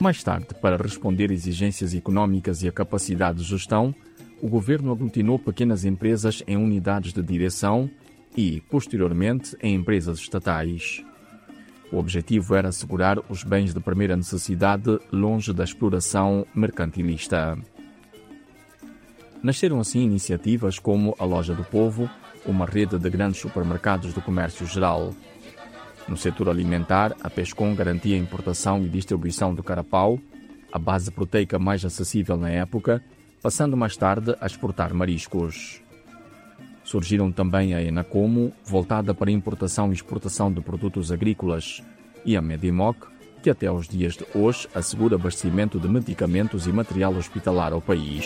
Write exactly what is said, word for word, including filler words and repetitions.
Mais tarde, para responder a exigências económicas e a capacidade de gestão, o governo aglutinou pequenas empresas em unidades de direção e, posteriormente, em empresas estatais. O objetivo era assegurar os bens de primeira necessidade longe da exploração mercantilista. Nasceram assim iniciativas como a Loja do Povo, uma rede de grandes supermercados do comércio geral. No setor alimentar, a Pescon garantia a importação e distribuição do carapau, a base proteica mais acessível na época, passando mais tarde a exportar mariscos. Surgiram também a Enacomo, voltada para importação e exportação de produtos agrícolas, e a Medimoc, que até aos dias de hoje assegura abastecimento de medicamentos e material hospitalar ao país.